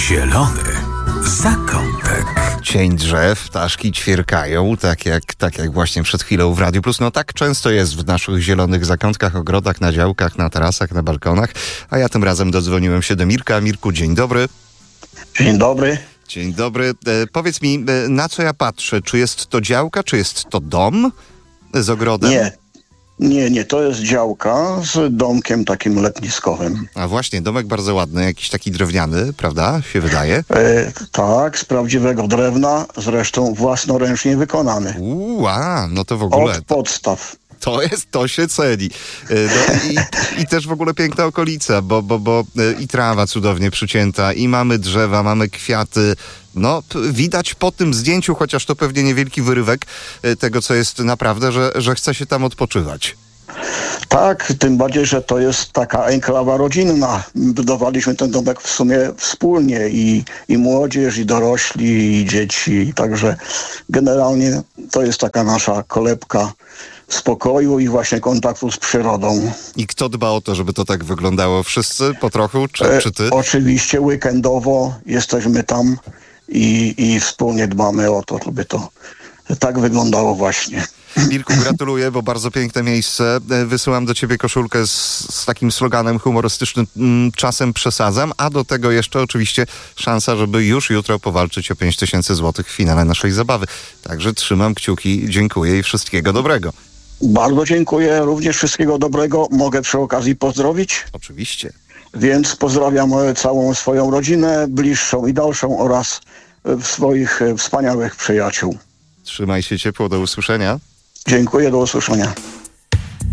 Zielony zakątek. Cień drzew, ptaszki ćwierkają, tak jak właśnie przed chwilą w Radiu Plus. No tak często jest w naszych zielonych zakątkach, ogrodach, na działkach, na tarasach, na balkonach. A ja tym razem dodzwoniłem się do Mirka. Mirku, dzień dobry. Dzień dobry. Dzień dobry. Powiedz mi, na co ja patrzę? Czy jest to działka, czy jest to dom z ogrodem? Nie, to jest działka z domkiem takim letniskowym. A właśnie, domek bardzo ładny, jakiś taki drewniany, prawda? Się wydaje. Tak, z prawdziwego drewna, zresztą własnoręcznie wykonany. No to w ogóle... Od podstaw. To się ceni. No, i też w ogóle piękna okolica, bo i trawa cudownie przycięta, i mamy drzewa, mamy kwiaty. No, widać po tym zdjęciu, chociaż to pewnie niewielki wyrywek tego, co jest naprawdę, że chce się tam odpoczywać. Tak, tym bardziej, że to jest taka enklawa rodzinna. Budowaliśmy ten domek w sumie wspólnie i młodzież, i dorośli, i dzieci. Także generalnie to jest taka nasza kolebka spokoju i właśnie kontaktu z przyrodą. I kto dba o to, żeby to tak wyglądało? Wszyscy po trochu, czy ty? Oczywiście weekendowo jesteśmy tam i wspólnie dbamy o to, żeby to tak wyglądało właśnie. Mirku, gratuluję, bo bardzo piękne miejsce. Wysyłam do ciebie koszulkę z takim sloganem humorystycznym "Czasem przesadzam", a do tego jeszcze oczywiście szansa, żeby już jutro powalczyć o 5000 złotych w finale naszej zabawy. Także trzymam kciuki, dziękuję i wszystkiego dobrego. Bardzo dziękuję, również wszystkiego dobrego. Mogę przy okazji pozdrowić? Oczywiście. Więc pozdrawiam całą swoją rodzinę, bliższą i dalszą oraz swoich wspaniałych przyjaciół. Trzymaj się ciepło, do usłyszenia. Dziękuję, do usłyszenia.